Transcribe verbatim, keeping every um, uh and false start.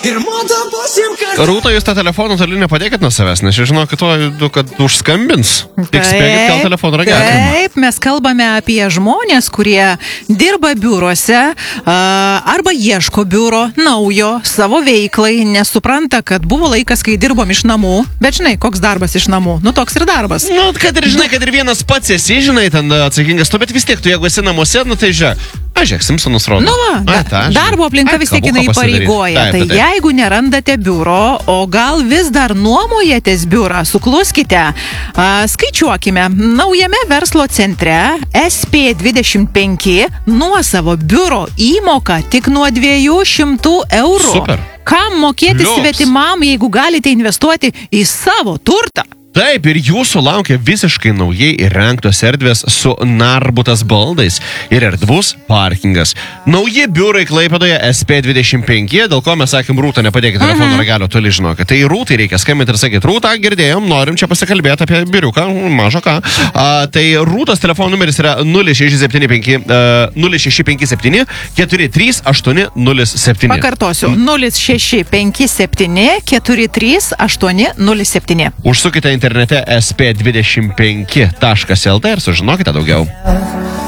Rūta, jūs tą telefoną toli nepadėkit nuo savęs, nes žinau, kad, to, kad užskambins. Tik spėkit gal telefoną ragelį. Taip, mes kalbame apie žmonės, kurie dirba biuruose arba ieško biuro naujo savo veiklai, nesupranta, kad buvo laikas, kai dirbom iš namų, bet žinai, koks darbas iš namų, nu toks ir darbas. Nu, kad ir žinai, kad ir vienas pats esi, žinai, ten atsakingas, tu, bet vis tiek, tu jeigu esi namuose, nu tai žiūrėk. Aš žiūrėk, Simpsonus rodo. Nu va, da, ta, darbo aplinka vis tiek jinai pareigoja. Tai jeigu nerandate biuro, o gal vis dar nuomojatės biurą, sukluskite, a, skaičiuokime, naujame verslo centre S P dvidešimt penki nuosavo biuro įmoka tik nuo dviejų šimtų eurų. Super. Kam mokėti Liuks. svetimam, jeigu galite investuoti į savo turtą? Taip, ir jūsų laukia visiškai naujai įrengtos erdvės su narbutas baldais ir erdvus parkingas. Nauji biurai Klaipėdoje S P dvidešimt penki, dėl ko mes sakėm, Rūta, nepadėkit telefono Mhm. ragelio, toli žinokit. Tai Rūtai reikia skambinti ir sakyti, Rūta, girdėjom, norim čia pasikalbėti apie biuriuką, mažą ką. A, tai Rūtos telefono numeris yra nulis šeši septyni penki, uh, nulis šeši penki septyni keturi trys aštuoni nulis septyni. Pakartosiu, nulis šeši penki septyni keturi trys aštuoni nulis septyni. Užsukite internete S P dvidešimt penki taškas L T ir sužinokite daugiau.